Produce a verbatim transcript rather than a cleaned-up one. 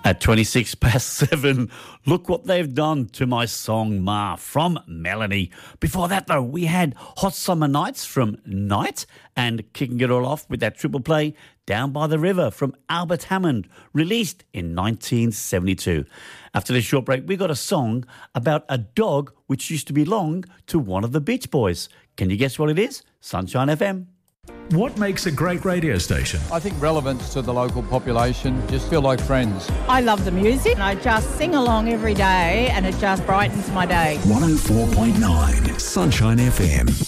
At twenty-six past seven, look what they've done to my song Ma from Melanie. Before that, though, we had Hot Summer Nights from Night and kicking it all off with that triple play, Down by the River from Albert Hammond, released in nineteen seventy-two. After this short break, we got a song about a dog which used to belong to one of the Beach Boys. Can you guess what it is? Sunshine F M. What makes a great radio station? I think relevance to the local population, just feel like friends. I love the music and I just sing along every day and it just brightens my day. one oh four point nine Sunshine F M.